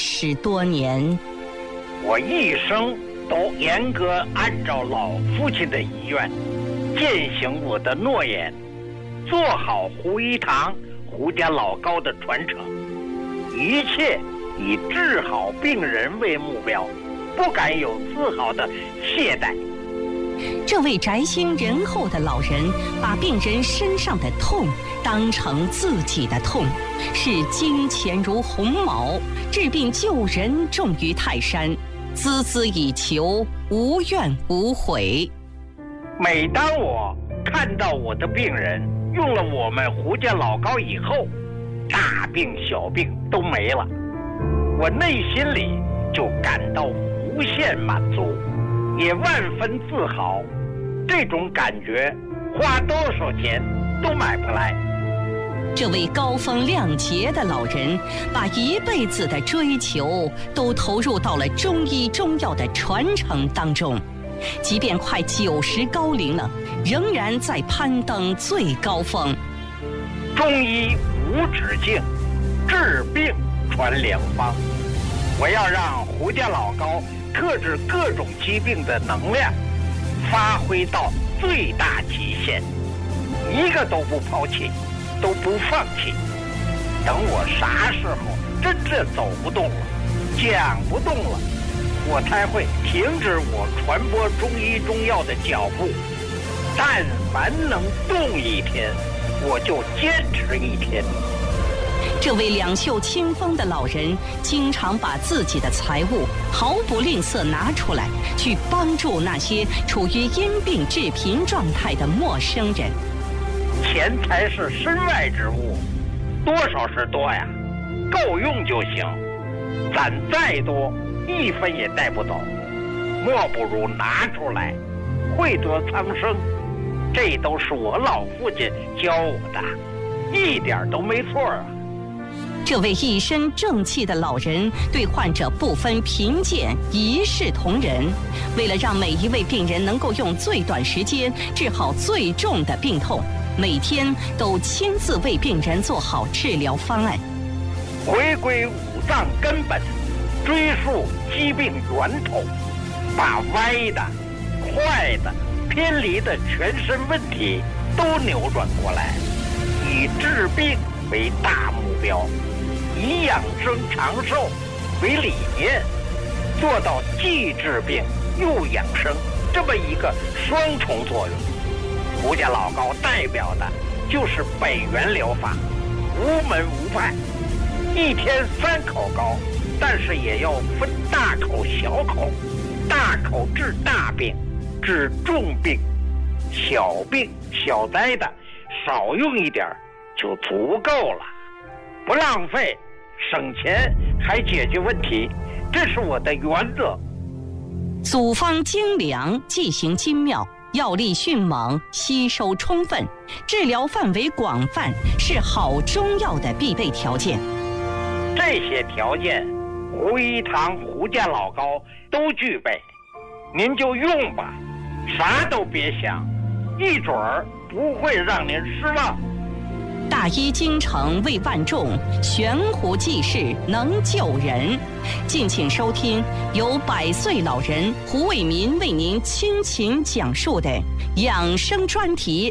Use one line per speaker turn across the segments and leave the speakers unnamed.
10多年。
我一生都严格按照老父亲的遗愿，践行我的诺言，做好胡一堂胡家老高的传承，一切以治好病人为目标，不敢有丝毫的懈怠。
这位宅心仁厚的老人，把病人身上的痛当成自己的痛，视金钱如鸿毛，治病救人重于泰山，孜孜以求，无怨无悔。
每当我看到我的病人用了我们胡家老高以后，大病小病都没了，我内心里就感到无限满足，也万分自豪。这种感觉花多少钱都买不来。
这位高风亮节的老人，把一辈子的追求都投入到了中医中药的传承当中，即便快90高龄了，仍然在攀登最高峰。
中医无止境，治病传良方。我要让胡家老高克制各种疾病的能量发挥到最大极限，一个都不抛弃，都不放弃。等我啥时候真正走不动了，讲不动了，我才会停止我传播中医中药的脚步。但凡能动一天，我就坚持一天。
这位两袖清风的老人，经常把自己的财物毫不吝啬拿出来，去帮助那些处于因病致贫状态的陌生人。
钱财是身外之物，多少是多呀，够用就行。攒再多，1分也带不走，莫不如拿出来，惠得苍生。这都是我老父亲教我的，一点都没错啊。
这位一身正气的老人对患者不分贫贱，一视同仁。为了让每一位病人能够用最短时间治好最重的病痛，每天都亲自为病人做好治疗方案。
回归五脏根本，追溯疾病源头，把歪的、坏的、偏离的全身问题都扭转过来，以治病为大目标，以养生长寿为理念，做到既治病又养生这么一个双重作用。胡家老高代表的就是北元疗法，无门无派，一天3口膏，但是也要分大口小口，大口治大病，治重病，小病小灾的少用一点就足够了，不浪费，省钱还解决问题，这是我的原则。
组方精良，剂型精妙，药力迅猛，吸收充分，治疗范围广泛，是好中药的必备条件。
这些条件，胡一堂胡家老高都具备，您就用吧，啥都别想，一准儿不会让您失望。
大医精诚为万众，悬壶济世能救人。敬请收听由100岁老人胡伟民为您倾情讲述的养生专题。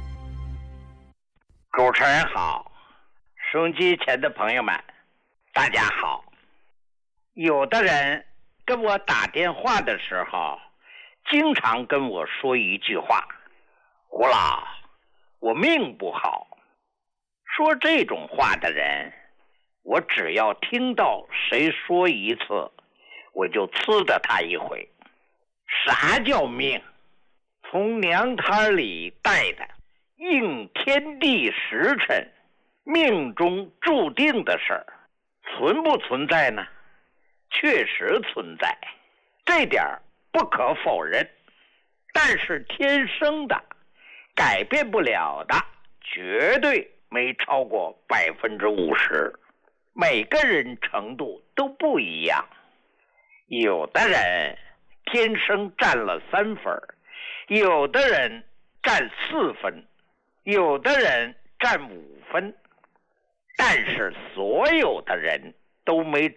主持人好，收音机前的朋友们大家好。有的人跟我打电话的时候，经常跟我说一句话：胡老，我命不好。说这种话的人，我只要听到谁说一次，我就呲的他一回。啥叫命？从娘胎里带的，应天地时辰，命中注定的事儿，存不存在呢？确实存在，这点不可否认。但是天生的，改变不了的，绝对没超过50%，每个人程度都不一样。有的人天生占了3分，有的人占4分，有的人占5分，但是所有的人都没